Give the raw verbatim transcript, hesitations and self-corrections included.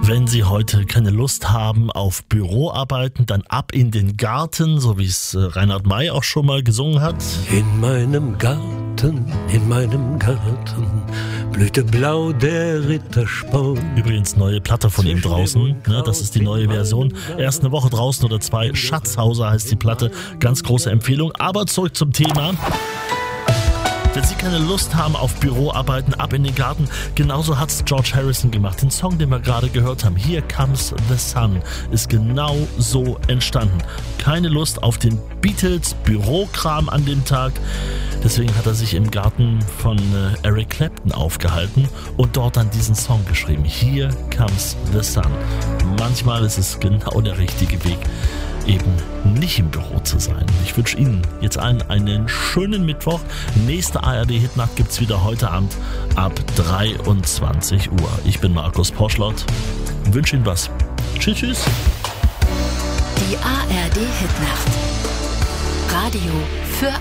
Wenn Sie heute keine Lust haben auf Büroarbeiten, dann ab in den Garten, so wie es Reinhard May auch schon mal gesungen hat. In meinem Garten, in meinem Garten blühte blau der Rittersporn. Übrigens neue Platte von ihm draußen, ne, das ist die neue Version. Erst eine Woche draußen oder zwei, Schatzhauser heißt die Platte, ganz große Empfehlung. Aber zurück zum Thema. Wenn Sie keine Lust haben auf Büroarbeiten, ab in den Garten. Genauso hat's George Harrison gemacht. Den Song, den wir gerade gehört haben, Here Comes the Sun, ist genau so entstanden. Keine Lust auf den Beatles Bürokram an dem Tag. Deswegen hat er sich im Garten von äh, Eric Clapton aufgehalten und dort dann diesen Song geschrieben. Here Comes the Sun. Manchmal ist es genau der richtige Weg, eben nicht im Büro zu sein. Ich wünsche Ihnen jetzt allen einen schönen Mittwoch. Nächste A R D-Hitnacht gibt's wieder heute Abend ab dreiundzwanzig Uhr. Ich bin Markus Poschlott und wünsche Ihnen was. Tschüss, tschüss. Die A R D-Hitnacht. Radio für